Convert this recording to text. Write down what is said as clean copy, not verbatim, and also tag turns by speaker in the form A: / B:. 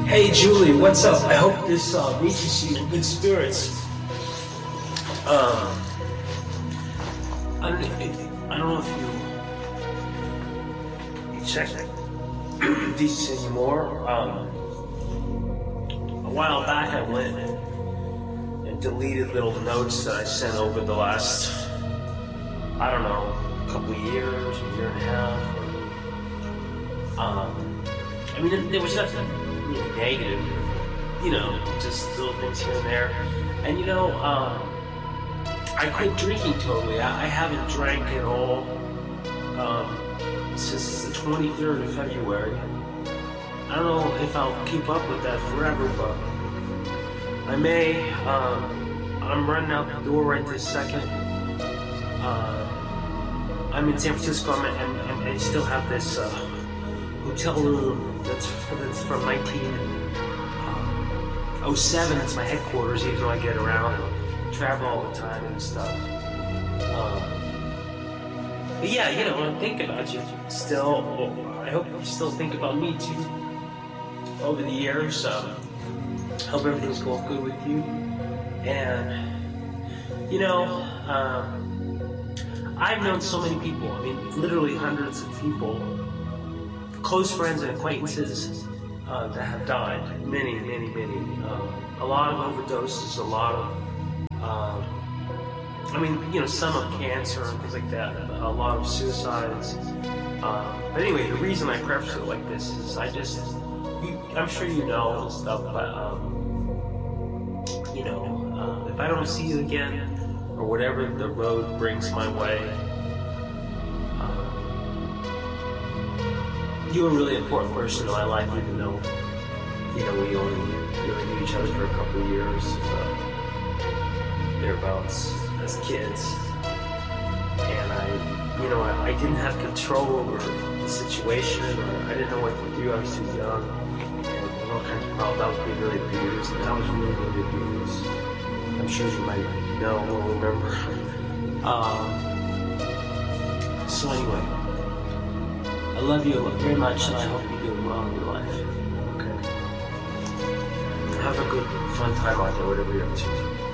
A: Hey Julie, what's up? I hope this reaches you in good spirits. I don't know if you check these anymore. A while back I went and deleted little notes that I sent over the last, I don't know, couple of years, a year and a half. I mean, there was nothing really negative, just little things here and there. And I quit drinking totally. I haven't drank at all since the 23rd of February. I don't know if I'll keep up with that forever, but I may. I'm running out the door right this second. I'm in San Francisco. I still have this hotel room that's from 1907. It's my headquarters, even though I get around and travel all the time and stuff. But yeah, I think about you still. I hope you still think about me too. Over the years, hope everything's going good with you. And I've known so many people. I mean, literally hundreds of people, close friends and acquaintances that have died. Many. A lot of overdoses. A lot of some of cancer and things like that, a lot of suicides. But anyway, the reason I preface it like this is I'm sure you know and stuff, but if I don't see you again, or whatever the road brings my way, you're a really important person in my life, even though, we only knew each other for a couple of years, thereabouts, as kids, and I didn't have control over the situation, or I didn't know what to do. I was too young, and all kinds of problems. I was being really abused, and I was really abused. I'm sure you might know or remember. So anyway, I love you very much, and I hope you're doing well in your life. Okay. Have a good, fun time out there, whatever you're up to.